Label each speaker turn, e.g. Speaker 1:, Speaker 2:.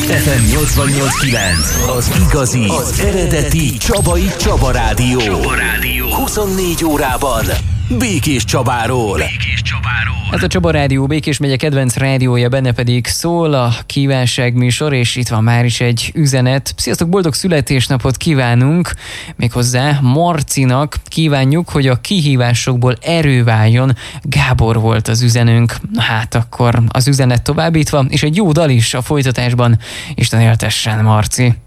Speaker 1: FM 88.9, az igazi, az eredeti Csabai Csaba Rádió. 24 órában Békés Csabáról.
Speaker 2: Ez a Csaba Rádió, Békés megye kedvenc rádiója, benne pedig szól a kívánságműsor, és itt van már is egy üzenet. Sziasztok, boldog születésnapot kívánunk, méghozzá Marcinak kívánjuk, hogy a kihívásokból erő váljon. Gábor volt az üzenőnk. Na hát akkor az üzenet továbbítva, és egy jó dal is a folytatásban. Isten éltessen, Marci!